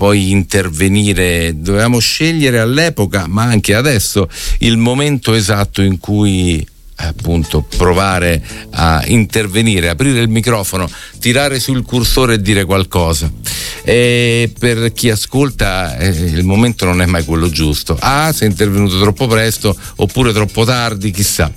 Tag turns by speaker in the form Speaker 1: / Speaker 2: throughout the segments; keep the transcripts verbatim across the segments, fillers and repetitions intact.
Speaker 1: poi intervenire, dovevamo scegliere all'epoca, ma anche adesso, il momento esatto in cui appunto provare a intervenire, aprire il microfono, tirare sul cursore e dire qualcosa. E per chi ascolta eh, il momento non è mai quello giusto. Ah, sei intervenuto troppo presto oppure troppo tardi, chissà.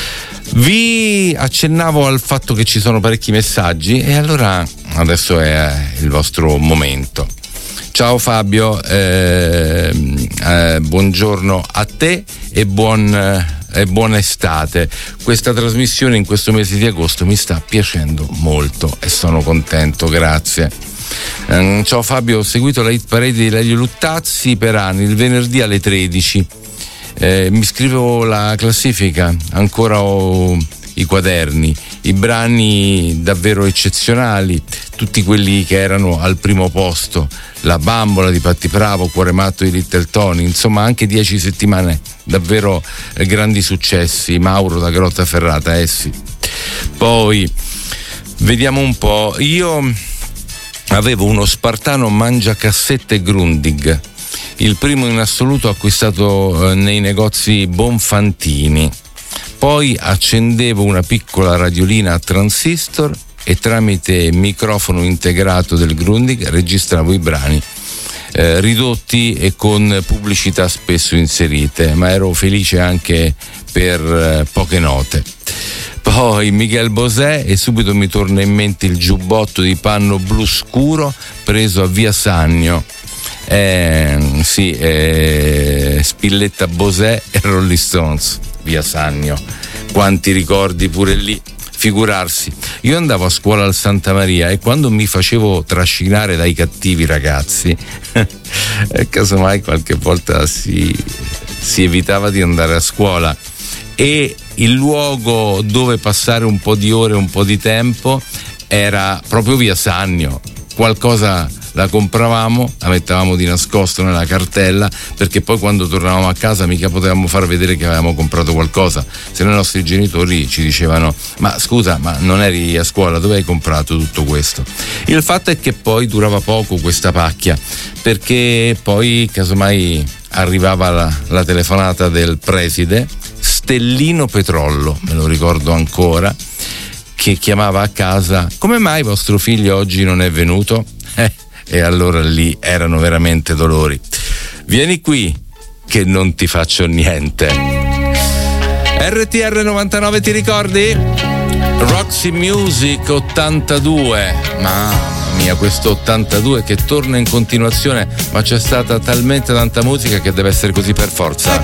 Speaker 1: Vi accennavo al fatto che ci sono parecchi messaggi e allora adesso è il vostro momento. Ciao Fabio, eh, eh, buongiorno a te e buon e buona estate. Questa trasmissione in questo mese di agosto mi sta piacendo molto e sono contento, grazie. Um, ciao Fabio, ho seguito la hit parade di Lelio Luttazzi per anni, il venerdì alle tredici. Eh, mi scrivo la classifica, ancora ho i quaderni, i brani davvero eccezionali, tutti quelli che erano al primo posto, La bambola di Patti Bravo, Cuore matto di Little Tony, insomma anche dieci settimane davvero eh, grandi successi. Mauro da Grottaferrata, eh sì. Poi vediamo un po', io avevo uno Spartano mangiacassette Grundig, il primo in assoluto acquistato eh, nei negozi Bonfantini. Poi accendevo una piccola radiolina a transistor e tramite microfono integrato del Grundig registravo i brani eh, ridotti e con pubblicità spesso inserite, ma ero felice anche per eh, poche note. Poi Miguel Bosé e subito mi torna in mente il giubbotto di panno blu scuro preso a Via Sannio. Eh, sì, eh, Spilletta Bosé e Rolling Stones, Via Sannio, quanti ricordi pure lì, figurarsi. Io andavo a scuola al Santa Maria e quando mi facevo trascinare dai cattivi ragazzi e casomai qualche volta si, si evitava di andare a scuola e il luogo dove passare un po' di ore, un po' di tempo era proprio Via Sannio. Qualcosa la compravamo, la mettevamo di nascosto nella cartella, perché poi quando tornavamo a casa mica potevamo far vedere che avevamo comprato qualcosa, se no i nostri genitori ci dicevano: ma scusa, ma non eri a scuola, dove hai comprato tutto questo? Il fatto è che poi durava poco questa pacchia, perché poi casomai arrivava la, la telefonata del preside Stellino Petrollo, me lo ricordo ancora, che chiamava a casa: come mai vostro figlio oggi non è venuto? Eh, e allora lì erano veramente dolori. Vieni qui che non ti faccio niente. R T R novantanove, ti ricordi? Roxy Music ottantadue. Mamma mia, questo ottantadue che torna in continuazione, ma c'è stata talmente tanta musica che deve essere così per forza.